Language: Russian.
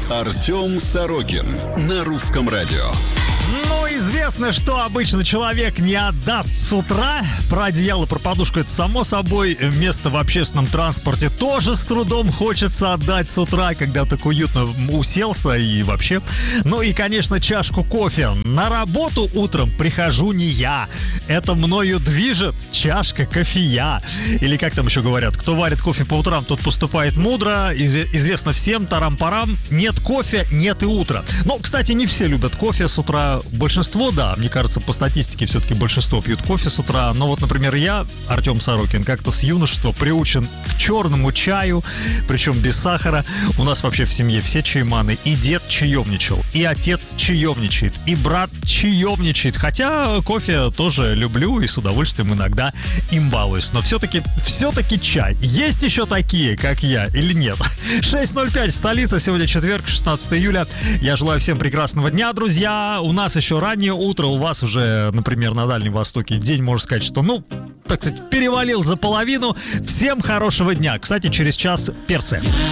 Артем Сорокин на Русском радио. Ну, известно, что обычно человек не отдаст с утра. Про одеяло, про подушку — это само собой. Место в общественном транспорте тоже с трудом хочется отдать с утра, когда так уютно уселся и вообще. Ну и, конечно, чашку кофе. На работу утром прихожу не я. Это мною движет чашка кофея. Или как там еще говорят, кто варит кофе по утрам, тот поступает мудро. Известно всем, тарам-парам, нет кофе, нет и утра. Но, кстати, не все любят кофе с утра. Большинство, да, мне кажется, по статистике все-таки большинство пьют кофе с утра. Но вот, например, я, Артем Сорокин, как-то с юношества приучен к черному чаю, причем без сахара. У нас вообще в семье все чайманы. И дед чаевничал, и отец чаевничает, и брат чаевничает. Хотя кофе тоже люблю и с удовольствием иногда им балуюсь. Но все-таки чай. Есть еще такие, как я, или нет? 6:05, столица, сегодня четверг, 16 июля. Я желаю всем прекрасного дня, друзья. У нас еще раннее утро, у вас уже, например, на Дальнем Востоке день, можно сказать, что, так сказать, перевалил за половину. Всем хорошего дня. Кстати, через час перцы.